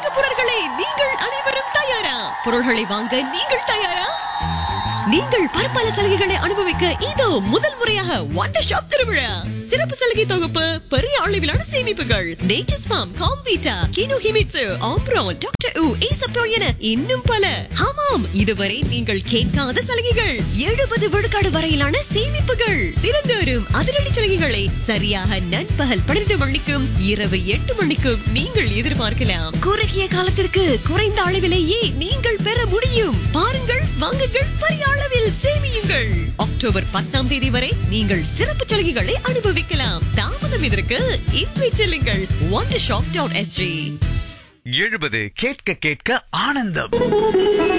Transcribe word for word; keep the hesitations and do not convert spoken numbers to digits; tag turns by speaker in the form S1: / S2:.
S1: வாங்க பொருட்களை நீங்கள் அனைவரும் தயாரா? பொருள்களை வாங்க நீங்கள் தயாரா? நீங்கள் பற்பல சலுகைகளை அனுபவிக்க இதோ முதல் முறையாக வண்டர் ஷாப் திருவிழா. சிறப்பு சலுகை தொகுப்பு, பெரிய அளவிலான சேமிப்புகள், nature's form, Comvita, GNU Himitsu, ஆம்ப்ரோன், doctor உ, ஈசப்போ என இன்னும் பல. ஆமாம், இதுவரை நீங்கள் கேட்காத சலுகைகள். எழுபது விழுக்காடு வரையிலான சேமிப்புகள். தினந்தோறும் அதிரடி சலுகைகளை சரியாக நண்பகல் பன்னிரண்டு மணிக்கும் இரவு எட்டு மணிக்கும் நீங்கள் எதிர்பார்க்கலாம். குறுகிய காலத்திற்கு குறைந்த அளவிலேயே நீங்கள் பெற முடியும். பாருங்கள், வாங்குங்கள், பெரிய அளவில் சேமியுங்கள். அக்டோபர் பத்தாம் தேதி வரை நீங்கள் சிறப்பு சலுகைகளை அனுபவிக்கலாம். தாமதம் இதற்கு இன்றை செல்லுங்கள் wondershop டாட் எஸ் ஜி.
S2: எழுபது கேட்க கேட்க ஆனந்தம்.